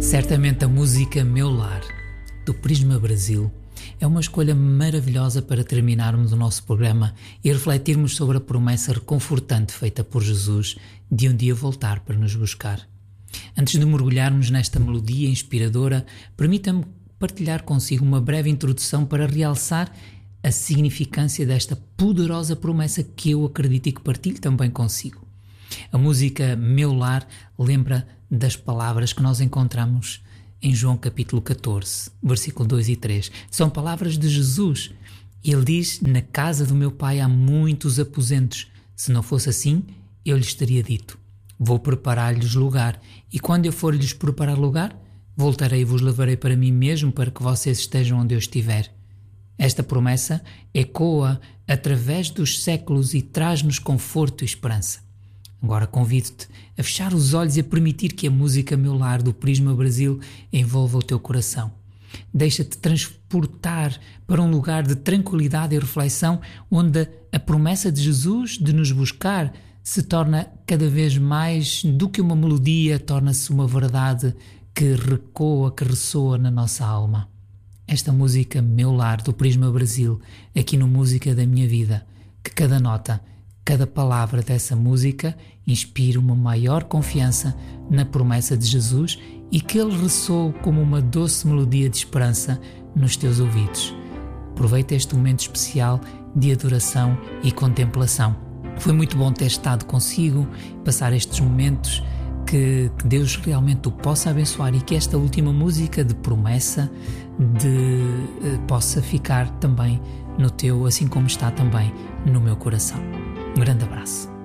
Certamente a música Meu Lar, do Prisma Brasil, é uma escolha maravilhosa para terminarmos o nosso programa e refletirmos sobre a promessa reconfortante feita por Jesus de um dia voltar para nos buscar. Antes de mergulharmos nesta melodia inspiradora, permita-me partilhar consigo uma breve introdução para realçar a significância desta poderosa promessa que eu acredito e que partilho também consigo. A música Meu Lar lembra das palavras que nós encontramos em João capítulo 14, versículo 2 e 3. São palavras de Jesus. Ele diz: na casa do meu pai há muitos aposentos. Se não fosse assim, eu lhes teria dito: vou preparar-lhes lugar, e quando eu for lhes preparar lugar, voltarei e vos levarei para mim mesmo, para que vocês estejam onde eu estiver. Esta promessa ecoa através dos séculos e traz-nos conforto e esperança. Agora convido-te a fechar os olhos e a permitir que a música Meu Lar do Prisma Brasil envolva o teu coração. Deixa-te transportar para um lugar de tranquilidade e reflexão, onde a promessa de Jesus de nos buscar se torna cada vez mais do que uma melodia, torna-se uma verdade que recoa, que ressoa na nossa alma. Esta música Meu Lar do Prisma Brasil, aqui no Música da Minha Vida, que cada nota, cada palavra dessa música inspira uma maior confiança na promessa de Jesus e que ele ressoe como uma doce melodia de esperança nos teus ouvidos. Aproveita este momento especial de adoração e contemplação. Foi muito bom ter estado consigo, passar estes momentos, que Deus realmente o possa abençoar e que esta última música de promessa possa ficar também no teu, assim como está também no meu coração. Um grande abraço.